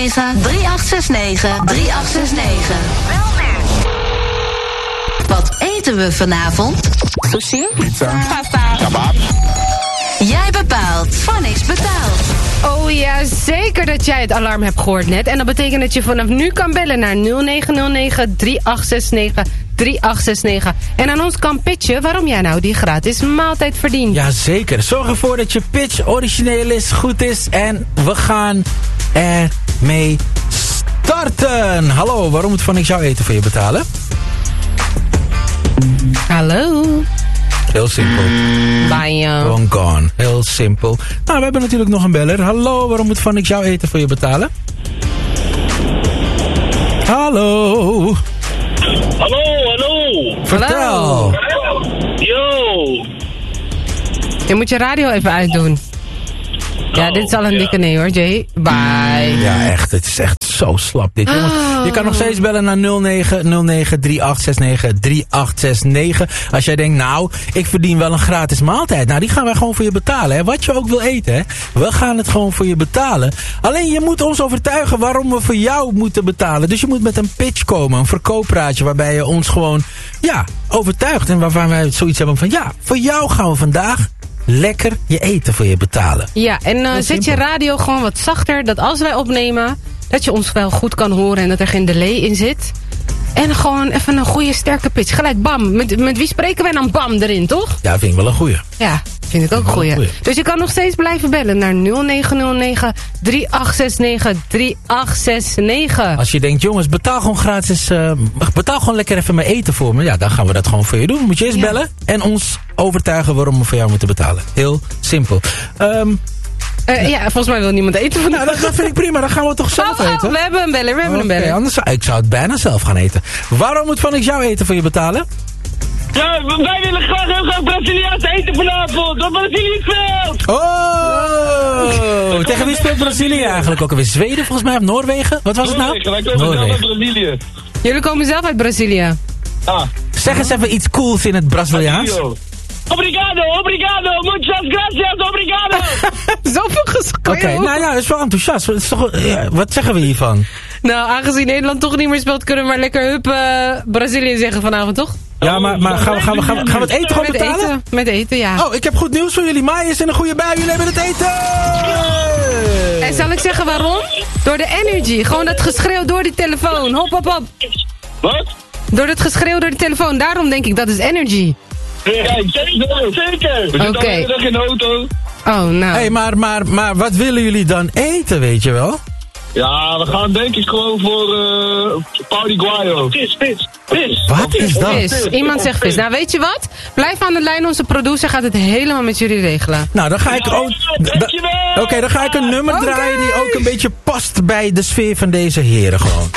3869 3869. Wel nu. Wat eten we vanavond? Sushi. Pizza. Pasta. Kebab. Jij bepaalt. Vanix betaalt. Oh ja, zeker dat jij het alarm hebt gehoord net. En dat betekent dat je vanaf nu kan bellen naar 0909 3869 3869. En aan ons kan pitchen waarom jij nou die gratis maaltijd verdient. Jazeker. Zorg ervoor dat je pitch origineel is, goed is. En we gaan ermee starten. Hallo, waarom moet Vanix jouw eten voor je betalen? Hallo. Heel simpel. Bye. Gewoon gone. Heel simpel. Nou, we hebben natuurlijk nog een beller. Hallo, waarom moet Vanix jouw eten voor je betalen? Hallo. Hallo. Vertel. Yo. Je moet je radio even uitdoen. Ja, dit is al een dikke nee hoor, Jay. Bye. Ja, echt. Het is echt zo slap dit. Jongens, je kan nog steeds bellen naar 0909 3869 3869. Als jij denkt, nou, ik verdien wel een gratis maaltijd. Nou, die gaan wij gewoon voor je betalen. Hè? Wat je ook wil eten. Hè? We gaan het gewoon voor je betalen. Alleen je moet ons overtuigen waarom we voor jou moeten betalen. Dus je moet met een pitch komen. Een verkooppraatje waarbij je ons gewoon overtuigt. En waarvan wij zoiets hebben van voor jou gaan we vandaag lekker je eten voor je betalen. Ja, en zet je radio gewoon wat zachter. Dat als wij opnemen, dat je ons wel goed kan horen en dat er geen delay in zit. En gewoon even een goede sterke pitch. Gelijk bam. Met wie spreken wij dan bam erin, toch? Ja, vind ik wel een goeie. Ja, vind ik ook een goeie. Dus je kan nog steeds blijven bellen naar 0909 3869 3869. Als je denkt, jongens, betaal gewoon gratis. Betaal gewoon lekker even mijn eten voor me. Ja, dan gaan we dat gewoon voor je doen. Moet je eerst bellen en ons overtuigen waarom we voor jou moeten betalen. Heel simpel. Ja, volgens mij wil niemand eten vandaag. Nou, dat vind ik prima. Dan gaan we toch zelf eten? We hebben een beller, Anders ik zou het bijna zelf gaan eten. Waarom moet Vanix jouw eten voor je betalen? Ja, wij willen heel graag Braziliaans eten vanavond. Wat Brazilië speelt. Oh! Tegen wie speelt Brazilië eigenlijk ook alweer? Zweden volgens mij of Noorwegen? Wat was het nou? Wij komen zelf uit Brazilië. Jullie komen zelf uit Brazilië. Zeg eens even iets cools in het Braziliaans. Obrigado, muchas gracias, obrigado. Zoveel geschreeuw. Oké, nou ja, dat is wel enthousiast. Wat zeggen we hiervan? Nou, aangezien Nederland toch niet meer speelt, kunnen we maar lekker hup Brazilië zeggen vanavond, toch? Ja, maar gaan we het eten gewoon betalen? Met eten, ja. Oh, ik heb goed nieuws voor jullie. Maya is in een goede bui, jullie hebben het eten! En zal ik zeggen waarom? Door de energy. Gewoon dat geschreeuw door die telefoon. Hop, hop, hop. Wat? Door het geschreeuw door die telefoon. Daarom denk ik, dat is energy. Ja, zeker. We zitten al de hele dag in de auto. Oh, nou. Hey, maar wat willen jullie dan eten, weet je wel? Ja, we gaan denk ik gewoon voor Paraguayo. Vis. Wat is dat? Vis. Iemand zegt vis. Nou, weet je wat? Blijf aan de lijn. Onze producer gaat het helemaal met jullie regelen. Nou, dan ga ik ook... Oké, dan ga ik een nummer draaien die ook een beetje past bij de sfeer van deze heren gewoon.